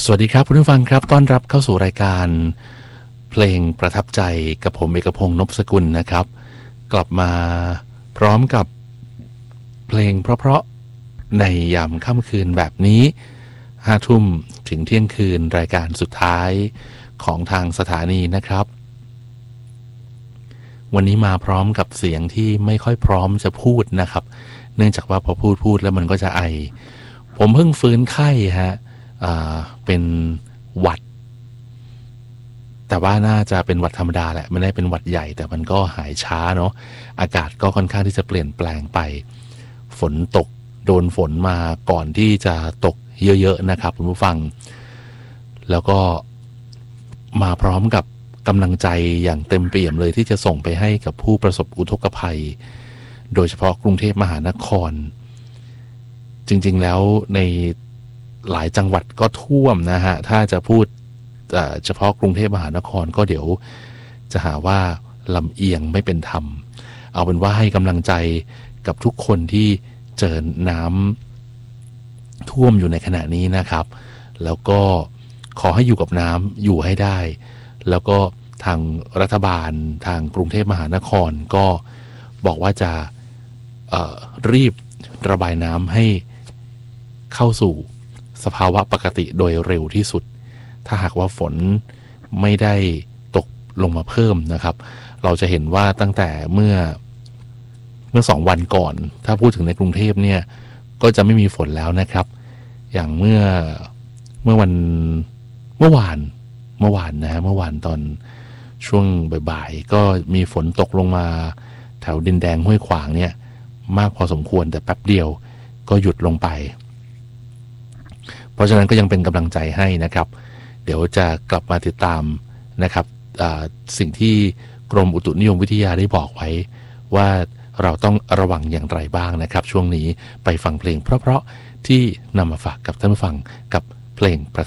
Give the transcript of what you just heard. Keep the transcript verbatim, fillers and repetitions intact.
สวัสดีครับคุณผู้ฟังครับต้อนรับเข้าสู่รายการเพลงประทับใจกับผมเอกพงษ์นพสกุลนะครับกลับมาพร้อมกับเพลงเพราะๆในยามค่ำคืนแบบนี้ห้าทุ่มถึงเที่ยงคืนรายการสุดท้ายของทางสถานีนะครับวันนี้มาพร้อมกับเสียงที่ไม่ค่อยพร้อมจะพูดนะครับเนื่องจากว่าพอพูดพูดแล้วมันก็จะไอผมเพิ่งฟื้นไข้ฮะเป็นหวัดแต่ว่าน่าจะเป็นหวัดธรรมดาแหละไม่ได้เป็นหวัดใหญ่แต่มันก็หายช้าเนาะอากาศก็ค่อนข้างที่จะเปลี่ยนแปลงไปฝนตกโดนฝนมาก่อนที่จะตกเยอะๆนะครับคุณผู้ฟังแล้วก็มาพร้อมกับกำลังใจอย่างเต็มเปี่ยมเลยที่จะส่งไปให้กับผู้ประสบอุทกภัยโดยเฉพาะกรุงเทพมหานครจริงๆแล้วในหลายจังหวัดก็ท่วมนะฮะถ้าจะพูดเฉพาะกรุงเทพมหานครก็เดี๋ยวจะหาว่าลำเอียงไม่เป็นธรรมเอาเป็นว่าให้กำลังใจกับทุกคนที่เจอน้ำท่วมอยู่ในขณะนี้นะครับแล้วก็ขอให้อยู่กับน้ำอยู่ให้ได้แล้วก็ทางรัฐบาลทางกรุงเทพมหานครก็บอกว่าจะรีบระบายน้ำให้เข้าสู่สภาวะปกติโดยเร็วที่สุดถ้าหากว่าฝนไม่ได้ตกลงมาเพิ่มนะครับเราจะเห็นว่าตั้งแต่เมื่อเมื่อสองวันก่อนถ้าพูดถึงในกรุงเทพเนี่ยก็จะไม่มีฝนแล้วนะครับอย่างเมื่อเมื่อวันเมื่อวานเมื่อวานนะฮะเมื่อวานตอนช่วงบ่ายๆก็มีฝนตกลงมาแถวดินแดงห้วยขวางเนี่ยมากพอสมควรแต่แป๊บเดียวก็หยุดลงไปเพราะฉะนั้นก็ยังเป็นกำลังใจให้นะครับเดี๋ยวจะกลับมาติดตามนะครับสิ่งที่กรมอุตุนิยมวิทยาได้บอกไว้ว่าเราต้องระวังอย่างไรบ้างนะครับช่วงนี้ไปฟังเพลงเพราะๆที่นำมาฝากกับท่านผู้ฟังกับเพลงประ